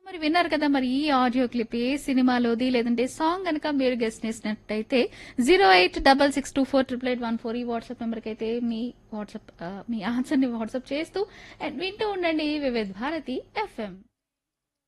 మరి విన్నారు కదా మరి ఈ ఆడియో క్లిప్ ఏ సినిమాలోది లేదంటే సాంగ్ కనుక మీరు గెస్ట్ చేసినట్టయితే 08662488814 ఈ వాట్సాప్ నెంబర్కి అయితే మీ వాట్సాప్ మీ ఆన్సర్ ని వాట్సాప్ చేస్తూ and వింటూ ఉండండి వివిధ భారతి ఎఫ్ఎం.